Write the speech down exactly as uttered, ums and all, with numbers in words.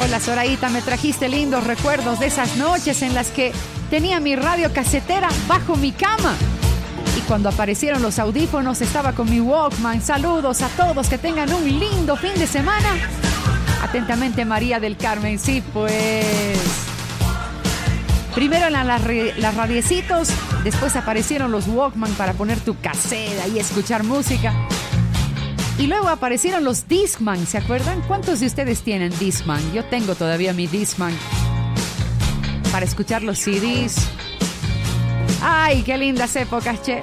Hola Zoraíta, me trajiste lindos recuerdos de esas noches en las que tenía mi radio casetera bajo mi cama. Y cuando aparecieron los audífonos estaba con mi Walkman. Saludos a todos, que tengan un lindo fin de semana. Atentamente, María del Carmen. Sí, pues... Primero eran las, las radiecitos, después aparecieron los Walkman para poner tu caseta y escuchar música. Y luego aparecieron los Discman, ¿se acuerdan? ¿Cuántos de ustedes tienen Discman? Yo tengo todavía mi Discman para escuchar los C Ds. ¡Ay, qué lindas épocas, che!